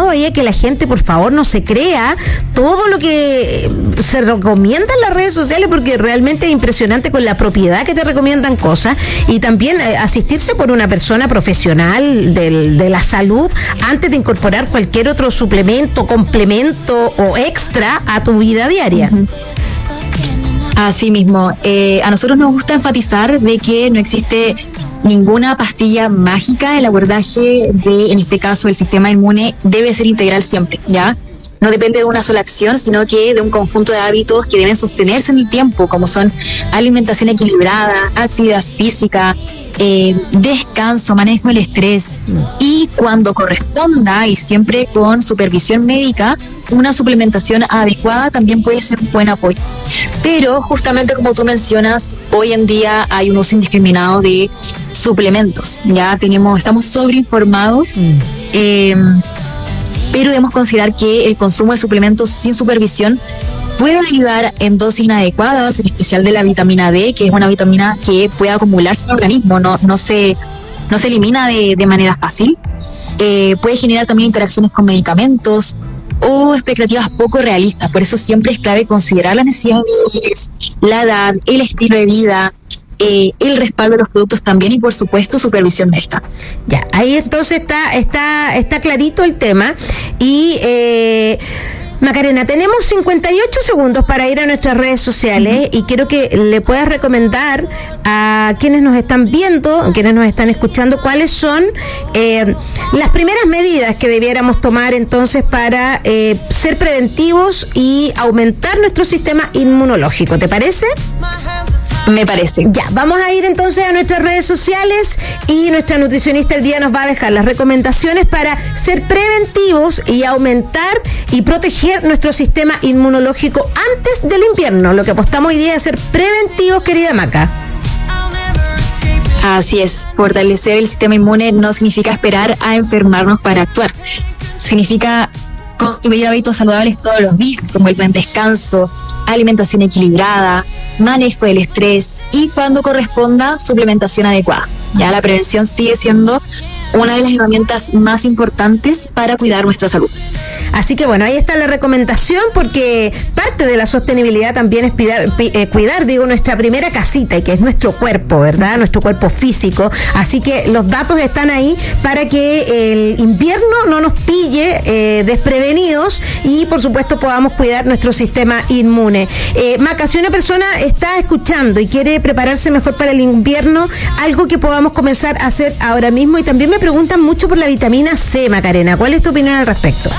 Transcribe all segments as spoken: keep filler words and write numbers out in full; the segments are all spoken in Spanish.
todavía que la gente, por favor, no se crea todo lo que se recomienda en las redes sociales, porque realmente es impresionante con la propiedad que te recomiendan cosas, y también eh, asistirse por una persona profesional del, de la salud antes de incorporar cualquier otro suplemento, complemento o extra a tu vida diaria. Uh-huh. Así mismo, eh, a nosotros nos gusta enfatizar de que no existe ninguna pastilla mágica. El abordaje de, en este caso, el sistema inmune debe ser integral siempre, ¿ya? No depende de una sola acción, sino que de un conjunto de hábitos que deben sostenerse en el tiempo, como son alimentación equilibrada, actividad física, eh, descanso, manejo del estrés, y cuando corresponda y siempre con supervisión médica, una suplementación adecuada también puede ser un buen apoyo. Pero justamente como tú mencionas, hoy en día hay un uso indiscriminado de suplementos. Ya tenemos, estamos sobreinformados, mm. eh, pero debemos considerar que el consumo de suplementos sin supervisión puede derivar en dosis inadecuadas, en especial de la vitamina D, que es una vitamina que puede acumularse en el organismo, no, no, se, no se elimina de, de manera fácil. Eh, puede generar también interacciones con medicamentos o expectativas poco realistas. Por eso siempre es clave considerar las necesidades, la edad, el estilo de vida, eh, el respaldo de los productos también, y por supuesto supervisión médica. Ya, ahí entonces está, está, está clarito el tema. Y eh, Macarena, tenemos cincuenta y ocho segundos para ir a nuestras redes sociales, uh-huh. y quiero que le puedas recomendar a quienes nos están viendo, a quienes nos están escuchando, cuáles son eh, las primeras medidas que debiéramos tomar entonces para eh, ser preventivos y aumentar nuestro sistema inmunológico. ¿Te parece? Me parece. Ya, vamos a ir entonces a nuestras redes sociales, y nuestra nutricionista el día nos va a dejar las recomendaciones para ser preventivos y aumentar y proteger nuestro sistema inmunológico antes del invierno. Lo que apostamos hoy día es ser preventivos, querida Maca. Así es, fortalecer el sistema inmune no significa esperar a enfermarnos para actuar. Significa construir hábitos saludables todos los días, como el buen descanso, alimentación equilibrada, manejo del estrés y, cuando corresponda, suplementación adecuada. Ya la prevención sigue siendo una de las herramientas más importantes para cuidar nuestra salud. Así que bueno, ahí está la recomendación, porque parte de la sostenibilidad también es cuidar, eh, cuidar, digo, nuestra primera casita, y que es nuestro cuerpo, ¿verdad? Nuestro cuerpo físico. Así que los datos están ahí para que el invierno no nos pille eh, desprevenidos, y por supuesto podamos cuidar nuestro sistema inmune. Eh, Maca, si una persona está escuchando y quiere prepararse mejor para el invierno, algo que podamos comenzar a hacer ahora mismo. Y también me preguntan mucho por la vitamina C, Macarena. ¿Cuál es tu opinión al respecto?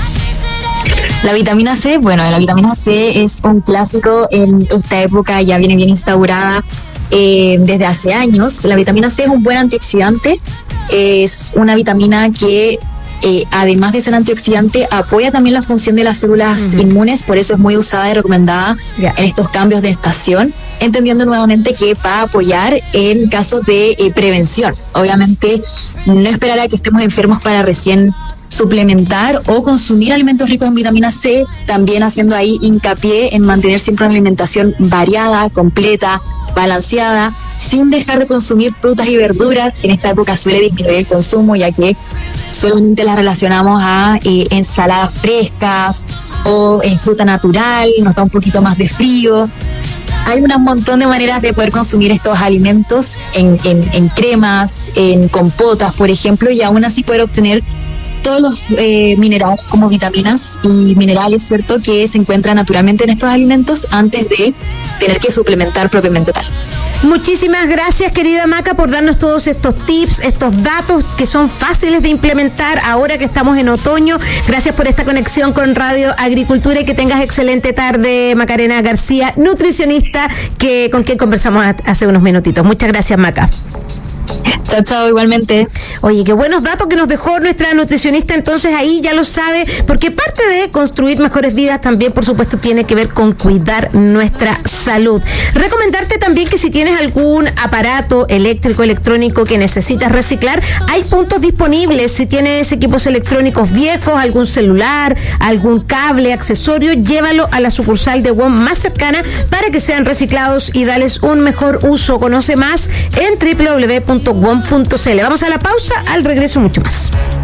La vitamina C, bueno, la vitamina C es un clásico en esta época, ya viene bien instaurada eh, desde hace años. La vitamina C es un buen antioxidante, es una vitamina que eh, además de ser antioxidante apoya también la función de las células uh-huh. inmunes, por eso es muy usada y recomendada yeah. en estos cambios de estación, entendiendo nuevamente que va a apoyar en casos de eh, prevención. Obviamente no esperar a que estemos enfermos para recién suplementar o consumir alimentos ricos en vitamina C, también haciendo ahí hincapié en mantener siempre una alimentación variada, completa, balanceada, sin dejar de consumir frutas y verduras. En esta época suele disminuir el consumo, ya que solamente las relacionamos a eh, ensaladas frescas o en fruta natural, nos da un poquito más de frío. Hay un montón de maneras de poder consumir estos alimentos en, en, en cremas, en compotas, por ejemplo, y aún así poder obtener todos los eh, minerales como vitaminas y minerales, ¿cierto?, que se encuentran naturalmente en estos alimentos antes de tener que suplementar propiamente tal. Muchísimas gracias, querida Maca, por darnos todos estos tips, estos datos que son fáciles de implementar ahora que estamos en otoño. Gracias por esta conexión con Radio Agricultura, y que tengas excelente tarde, Macarena García, nutricionista, que con quien conversamos hace unos minutitos. Muchas gracias, Maca. Chao, chao, igualmente. Oye, qué buenos datos que nos dejó nuestra nutricionista. Entonces ahí ya lo sabe, porque parte de construir mejores vidas también, por supuesto, tiene que ver con cuidar nuestra salud. Recomendarte también que si tienes algún aparato eléctrico, electrónico que necesitas reciclar, hay puntos disponibles. Si tienes equipos electrónicos viejos, algún celular, algún cable, accesorio, llévalo a la sucursal de W O M más cercana para que sean reciclados y darles un mejor uso. Conoce más en doble u doble u doble u punto w o m punto c l. Vamos a la pausa, al regreso mucho más.